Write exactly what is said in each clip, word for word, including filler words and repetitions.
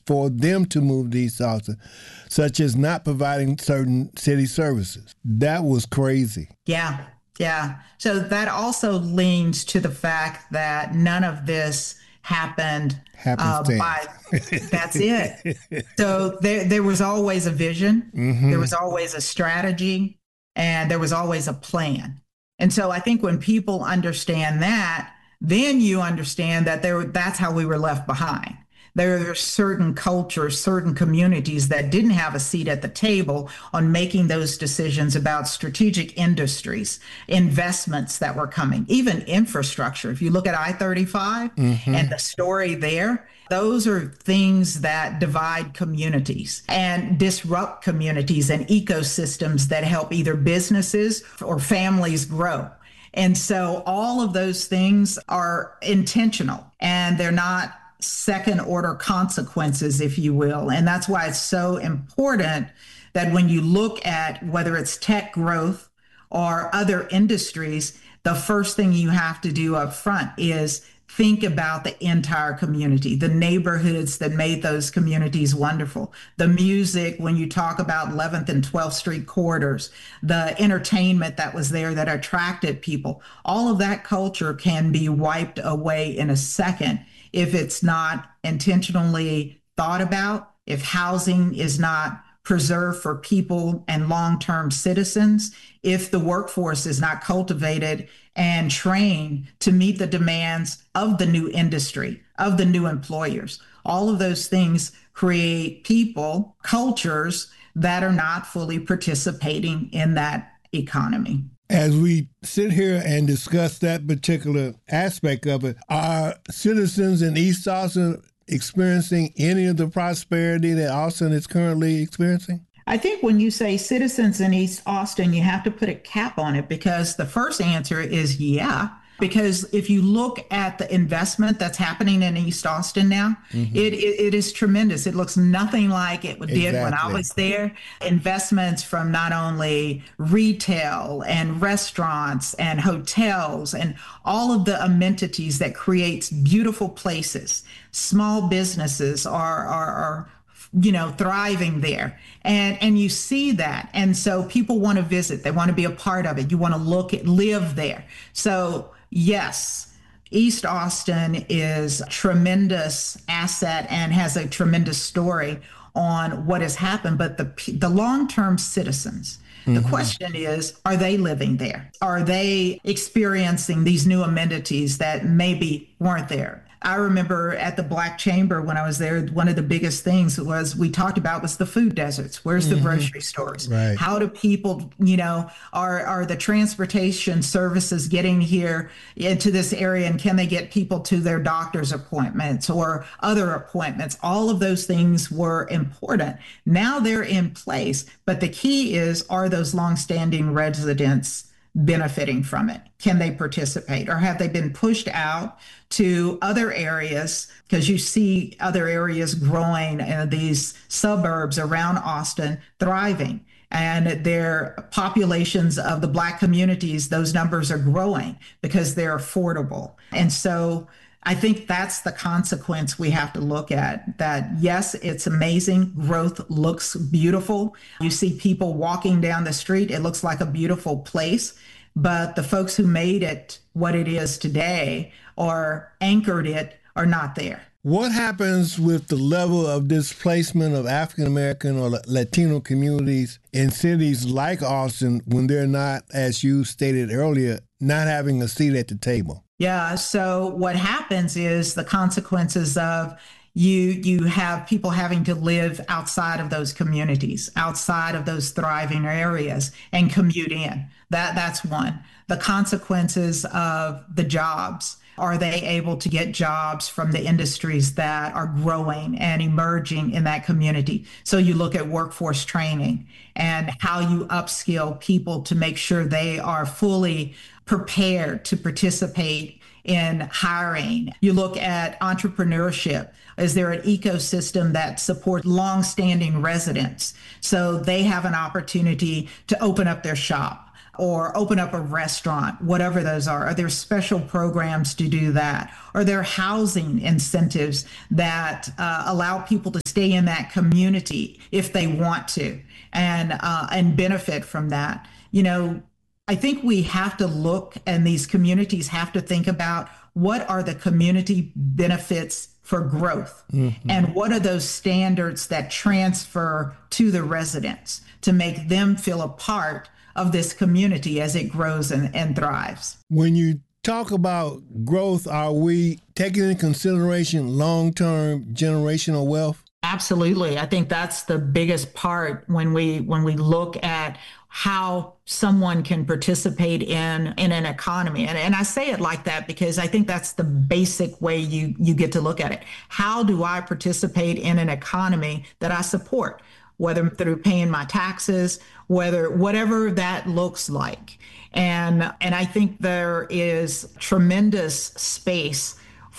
for them to move to East Austin, such as not providing certain city services. That was crazy. Yeah, yeah. So that also leans to the fact that none of this happened uh, by, that's it. So there, there was always a vision, mm-hmm. there was always a strategy, and there was always a plan. And so I think when people understand that, then you understand that there, that's how we were left behind. There are certain cultures, certain communities that didn't have a seat at the table on making those decisions about strategic industries, investments that were coming, even infrastructure. If you look at I thirty-five mm-hmm. and the story there, those are things that divide communities and disrupt communities and ecosystems that help either businesses or families grow. And so all of those things are intentional, and they're not second order consequences, if you will. And that's why it's so important that when you look at whether it's tech growth or other industries, the first thing you have to do up front is think about the entire community, the neighborhoods that made those communities wonderful, the music when you talk about eleventh and twelfth Street corridors, the entertainment that was there that attracted people. All of that culture can be wiped away in a second if it's not intentionally thought about, if housing is not preserved for people and long-term citizens, if the workforce is not cultivated and trained to meet the demands of the new industry, of the new employers. All of those things create people, cultures that are not fully participating in that economy. As we sit here and discuss that particular aspect of it, are citizens in East Austin experiencing any of the prosperity that Austin is currently experiencing? I think when you say citizens in East Austin, you have to put a cap on it, because the first answer is yeah. Because if you look at the investment that's happening in East Austin now, mm-hmm. it, it it is tremendous. It looks nothing like it did exactly. when I was there. Investments from not only retail and restaurants and hotels and all of the amenities that creates beautiful places. Small businesses are are, are you know, thriving there. And and you see that. And so people want to visit. They want to be a part of it. You want to look at, live there. So yes, East Austin is a tremendous asset and has a tremendous story on what has happened. But the the long-term citizens, mm-hmm. the question is, are they living there? Are they experiencing these new amenities that maybe weren't there? I remember at the Black Chamber when I was there, one of the biggest things was we talked about was the food deserts. Where's the mm-hmm. grocery stores? Right. How do people, you know, are are the transportation services getting here into this area, and can they get people to their doctor's appointments or other appointments? All of those things were important. Now they're in place, but the key is, are those longstanding residents benefiting from it? Can they participate, or have they been pushed out to other areas? Because you see other areas growing, and these suburbs around Austin thriving, and their populations of the Black communities, those numbers are growing because they're affordable. And so I think that's the consequence we have to look at, that yes, it's amazing. Growth looks beautiful. You see people walking down the street. It looks like a beautiful place. But the folks who made it what it is today or anchored it are not there. What happens with the level of displacement of African American or Latino communities in cities like Austin when they're not, as you stated earlier, not having a seat at the table? Yeah. So what happens is the consequences of you you have people having to live outside of those communities, outside of those thriving areas, and commute in. That that's one. The consequences of the jobs. Are they able to get jobs from the industries that are growing and emerging in that community? So you look at workforce training and how you upskill people to make sure they are fully prepared to participate in hiring. You look at entrepreneurship. Is there an ecosystem that supports longstanding residents so they have an opportunity to open up their shop? or open up a restaurant, whatever those are? Are there special programs to do that? Are there housing incentives that uh, allow people to stay in that community if they want to and uh, and benefit from that? You know, I think we have to look, and these communities have to think about what are the community benefits for growth, mm-hmm. and what are those standards that transfer to the residents to make them feel a part of this community as it grows and, and thrives. When you talk about growth, are we taking into consideration long-term generational wealth? Absolutely. I think that's the biggest part when we when we look at how someone can participate in in an economy. And, and I say it like that because I think that's the basic way you, you get to look at it. How do I participate in an economy that I support, whether through paying my taxes, whether whatever that looks like? And, and I think there is tremendous space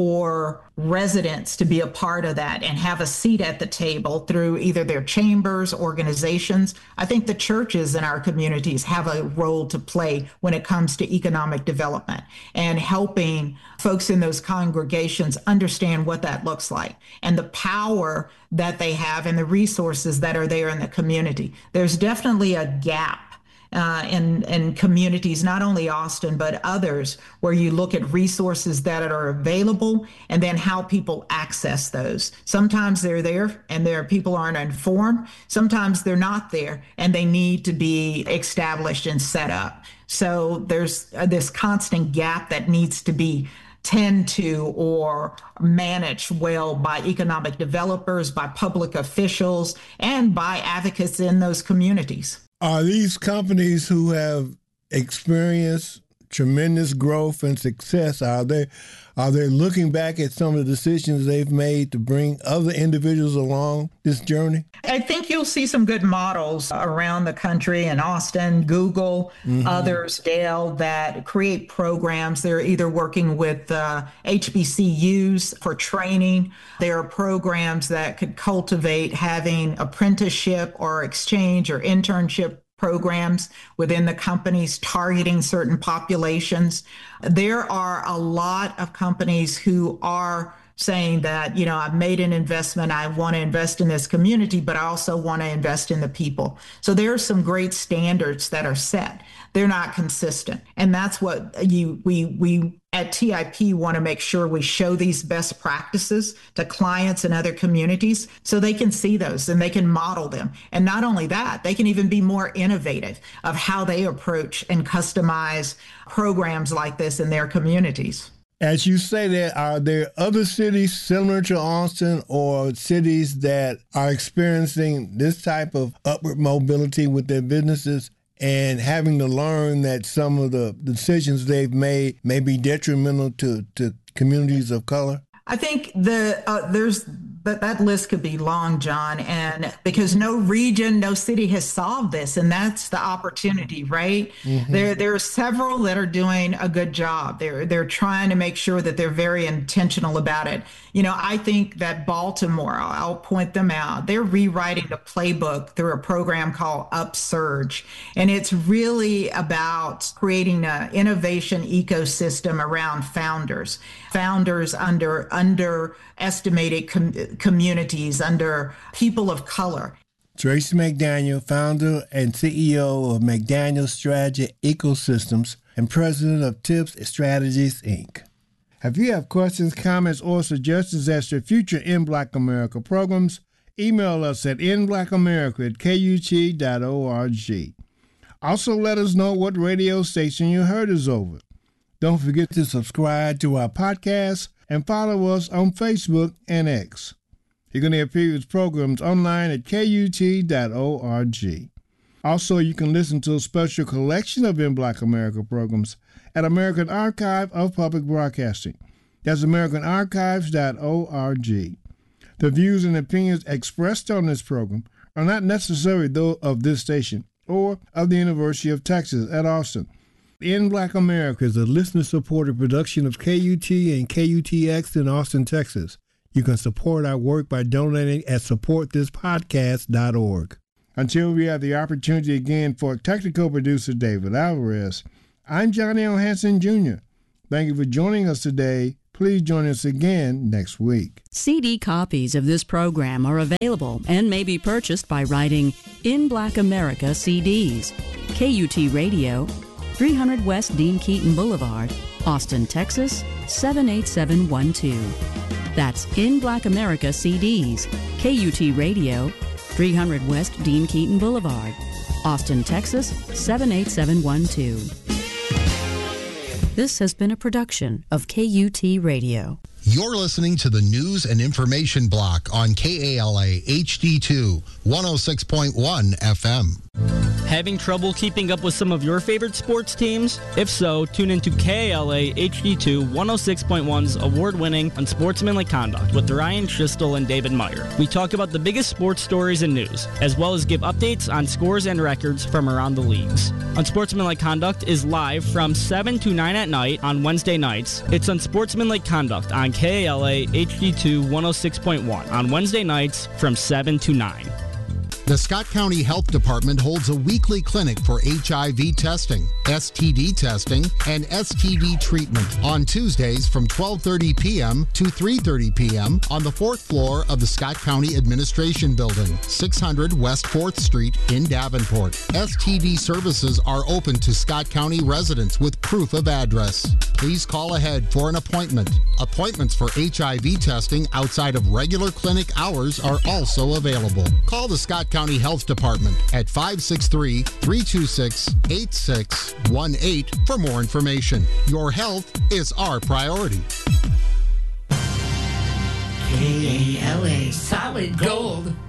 for residents to be a part of that and have a seat at the table through either their chambers, organizations. I think the churches in our communities have a role to play when it comes to economic development and helping folks in those congregations understand what that looks like and the power that they have and the resources that are there in the community. There's definitely a gap Uh, in, in communities, not only Austin, but others, where you look at resources that are available and then how people access those. Sometimes they're there and their people aren't informed. Sometimes they're not there and they need to be established and set up. So there's uh, this constant gap that needs to be tend to or managed well by economic developers, by public officials, and by advocates in those communities. Are these companies who have experienced tremendous growth and success, are they are they looking back at some of the decisions they've made to bring other individuals along this journey? I think you'll see some good models around the country in Austin, Google, mm-hmm. others, Dale, that create programs. They're either working with uh, H B C Us for training. There are programs that could cultivate having apprenticeship or exchange or internship programs within the companies targeting certain populations. There are a lot of companies who are saying that, you know, I've made an investment, I want to invest in this community, but I also want to invest in the people. So there are some great standards that are set. They're not consistent. And that's what you we we at T I P want to make sure we show these best practices to clients and other communities so they can see those and they can model them. And not only that, they can even be more innovative of how they approach and customize programs like this in their communities. As you say that, are there other cities similar to Austin or cities that are experiencing this type of upward mobility with their businesses and having to learn that some of the decisions they've made may be detrimental to, to communities of color? I think the uh, there's that that list could be long, John, and because no region, no city has solved this, and that's the opportunity, right? Mm-hmm. There there are several that are doing a good job. They're they're trying to make sure that they're very intentional about it. You know, I think that Baltimore, I'll, I'll point them out. They're rewriting the playbook through a program called Upsurge, and it's really about creating an innovation ecosystem around founders, founders under underestimated com- communities, under people of color. Tracy McDaniel, founder and C E O of McDaniel Strategy Ecosystems and president of Tips Strategies, Incorporated. If you have questions, comments, or suggestions as to future In Black America programs, email us at in black america at k u t dot org. Also, let us know what radio station you heard us over. Don't forget to subscribe to our podcast and follow us on Facebook and X. You're going to hear previous programs online at k u t dot org. Also, you can listen to a special collection of In Black America programs at American Archive of Public Broadcasting. That's american archives dot org. The views and opinions expressed on this program are not necessarily those of this station or of the University of Texas at Austin. In Black America is a listener-supported production of K U T and K U T X in Austin, Texas. You can support our work by donating at support this podcast dot org. Until we have the opportunity again for technical producer David Alvarez, I'm Johnny L. Hanson Junior Thank you for joining us today. Please join us again next week. C D copies of this program are available and may be purchased by writing In Black America C Ds, K U T Radio, three hundred West Dean Keaton Boulevard, Austin, Texas, seven eight seven one two. That's In Black America C Ds, K U T Radio, three hundred West Dean Keaton Boulevard, Austin, Texas, seven eight seven one two. This has been a production of K U T Radio. You're listening to the News and Information Block on K A L A H D two, one oh six point one F M. Having trouble keeping up with some of your favorite sports teams? If so, tune into K A L A H D two one oh six point one's award-winning Unsportsmanlike Conduct with Ryan Schistel and David Meyer. We talk about the biggest sports stories and news, as well as give updates on scores and records from around the leagues. Unsportsmanlike Conduct is live from seven to nine at night on Wednesday nights. It's Unsportsmanlike Conduct on K A L A H D two one oh six point one on Wednesday nights from seven to nine. The Scott County Health Department holds a weekly clinic for H I V testing, S T D testing, and S T D treatment on Tuesdays from twelve thirty p.m. to three thirty p.m. on the fourth floor of the Scott County Administration Building, six hundred West fourth Street in Davenport. S T D services are open to Scott County residents with proof of address. Please call ahead for an appointment. Appointments for H I V testing outside of regular clinic hours are also available. Call the Scott County Health Department at five six three, three two six, eight six one eight for more information. Your health is our priority. K A L A Solid Gold.